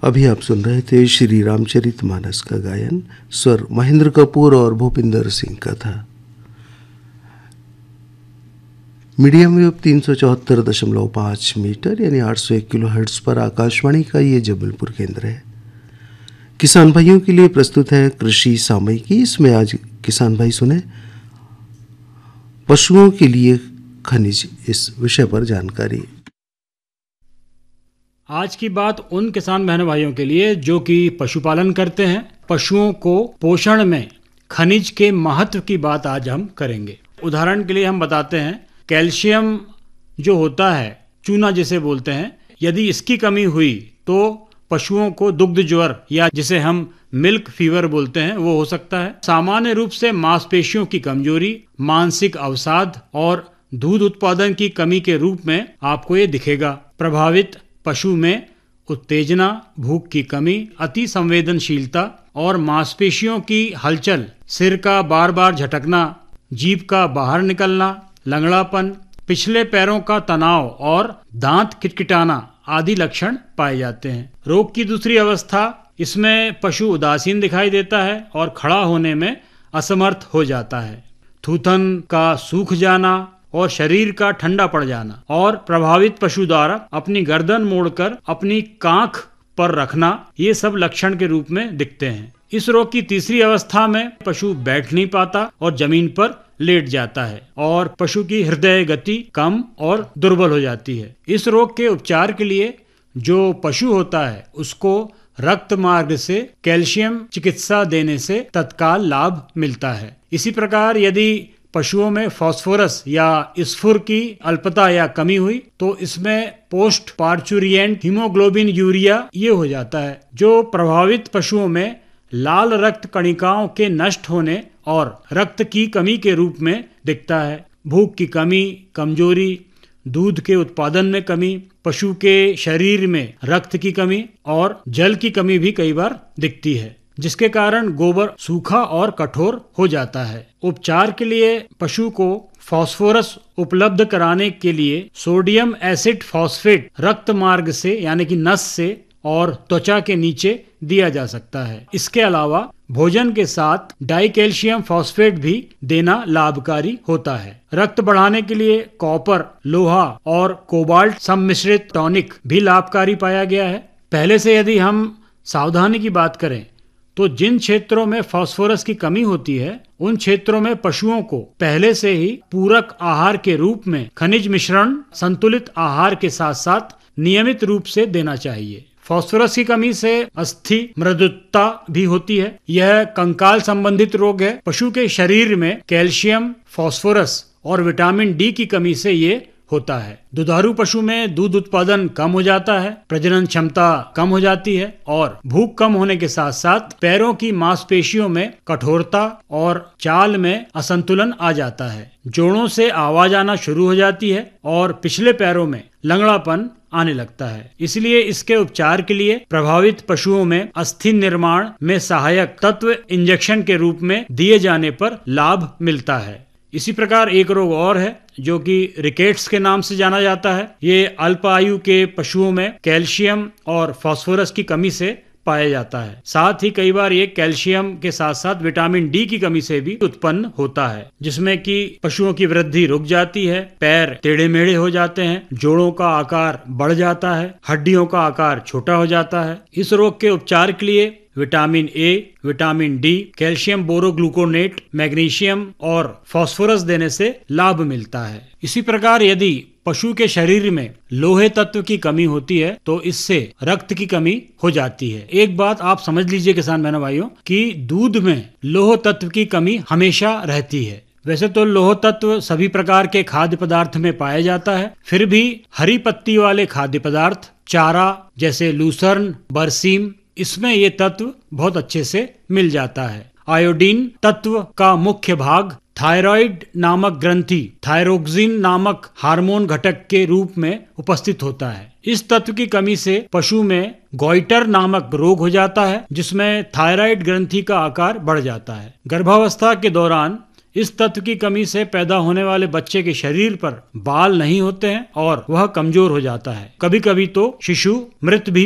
अभी आप सुन रहे थे श्री रामचरितमानस का गायन, स्वर महेंद्र कपूर और भूपिंदर सिंह का था। मीडियम वेव 374.5 मीटर यानी 801 किलोहर्ट्ज पर आकाशवाणी का ये जबलपुर केंद्र है। किसान भाइयों के लिए प्रस्तुत है कृषि सामयिकी। इसमें आज किसान भाई सुने पशुओं के लिए खनिज, इस विषय पर जानकारी। आज की बात उन किसान बहनों भाइयों के लिए जो कि पशुपालन करते हैं। पशुओं को पोषण में खनिज के महत्व की बात आज हम करेंगे। उदाहरण के लिए हम बताते हैं, कैल्शियम जो होता है, चूना जिसे बोलते हैं, यदि इसकी कमी हुई तो पशुओं को दुग्ध ज्वर या जिसे हम मिल्क फीवर बोलते हैं वो हो सकता है। सामान्य रूप से मांसपेशियों की कमजोरी, मानसिक अवसाद और दूध उत्पादन की कमी के रूप में आपको ये दिखेगा। प्रभावित पशु में उत्तेजना, भूख की कमी, अति संवेदनशीलता और मांसपेशियों की हलचल, सिर का बार बार झटकना, जीभ का बाहर निकलना, लंगड़ापन, पिछले पैरों का तनाव और दांत किटकिटाना आदि लक्षण पाए जाते हैं। रोग की दूसरी अवस्था, इसमें पशु उदासीन दिखाई देता है और खड़ा होने में असमर्थ हो जाता है। थूथन का सूख जाना और शरीर का ठंडा पड़ जाना और प्रभावित पशु द्वारा अपनी गर्दन मोड़कर अपनी कांख पर रखना, ये सब लक्षण के रूप में दिखते हैं। इस रोग की तीसरी अवस्था में पशु बैठ नहीं पाता और जमीन पर लेट जाता है और पशु की हृदय गति कम और दुर्बल हो जाती है। इस रोग के उपचार के लिए जो पशु होता है उसको रक्त मार्ग से कैल्शियम चिकित्सा देने से तत्काल लाभ मिलता है। इसी प्रकार यदि पशुओं में फास्फोरस या स्फुर की अल्पता या कमी हुई तो इसमें पोस्ट पार्चुरिएंट हीमोग्लोबिन यूरिया ये हो जाता है, जो प्रभावित पशुओं में लाल रक्त कणिकाओं के नष्ट होने और रक्त की कमी के रूप में दिखता है। भूख की कमी, कमजोरी, दूध के उत्पादन में कमी, पशु के शरीर में रक्त की कमी और जल की कमी भी कई बार दिखती है, जिसके कारण गोबर सूखा और कठोर हो जाता है। उपचार के लिए पशु को फास्फोरस उपलब्ध कराने के लिए सोडियम एसिड फॉस्फेट रक्त मार्ग से यानी कि नस से और त्वचा के नीचे दिया जा सकता है। इसके अलावा भोजन के साथ डाइकैल्शियम फॉस्फेट भी देना लाभकारी होता है। रक्त बढ़ाने के लिए कॉपर, लोहा और कोबाल्ट सम्मिश्रित टॉनिक भी लाभकारी पाया गया है। पहले से यदि हम सावधानी की बात करें तो जिन क्षेत्रों में फास्फोरस की कमी होती है उन क्षेत्रों में पशुओं को पहले से ही पूरक आहार के रूप में खनिज मिश्रण संतुलित आहार के साथ साथ नियमित रूप से देना चाहिए। फास्फोरस की कमी से अस्थि मृदुता भी होती है। यह कंकाल संबंधित रोग है। पशु के शरीर में कैल्शियम, फास्फोरस और विटामिन डी की कमी से ये होता है। दुधारू पशु में दूध उत्पादन कम हो जाता है, प्रजनन क्षमता कम हो जाती है और भूख कम होने के साथ साथ पैरों की मांसपेशियों में कठोरता और चाल में असंतुलन आ जाता है। जोड़ों से आवाज आना शुरू हो जाती है और पिछले पैरों में लंगड़ापन आने लगता है। इसलिए इसके उपचार के लिए प्रभावित पशुओं में अस्थि निर्माण में सहायक तत्व इंजेक्शन के रूप में दिए जाने पर लाभ मिलता है। इसी प्रकार एक रोग और है जो कि रिकेट्स के नाम से जाना जाता है। ये अल्प आयु के पशुओं में कैल्शियम और फास्फोरस की कमी से पाया जाता है। साथ ही कई बार ये कैल्शियम के साथ साथ विटामिन डी की कमी से भी उत्पन्न होता है, जिसमें कि पशुओं की वृद्धि रुक जाती है, पैर टेढ़े मेढ़े हो जाते हैं, जोड़ों का आकार बढ़ जाता है, हड्डियों का आकार छोटा हो जाता है। इस रोग के उपचार के लिए vitamin A, vitamin D, calcium बोरोग्लूकोनेट, magnesium और फास्फोरस देने से लाभ मिलता है। इसी प्रकार यदि पशु के शरीर में लोहे तत्व की कमी होती है तो इससे रक्त की कमी हो जाती है। एक बात आप समझ लीजिए किसान बहनों भाइयों कि दूध में लोह तत्व की कमी हमेशा रहती है। वैसे तो लोह तत्व सभी प्रकार के खाद्य पदार्थ में पाया जाता है, फिर भी हरी पत्ती वाले खाद्य पदार्थ, चारा जैसे लूसर्न, बरसीम, इसमें ये तत्व बहुत अच्छे से मिल जाता है। आयोडीन तत्व का मुख्य भाग थायराइड नामक ग्रंथि, थायरोक्सिन नामक हार्मोन घटक के रूप में उपस्थित होता है। इस तत्व की कमी से पशु में गॉइटर नामक रोग हो जाता है, जिसमें थायराइड ग्रंथि का आकार बढ़ जाता है। गर्भावस्था के दौरान इस तत्व की कमी से पैदा होने वाले बच्चे के शरीर पर बाल नहीं होते हैं और वह कमजोर हो जाता है। कभी कभी तो शिशु मृत भी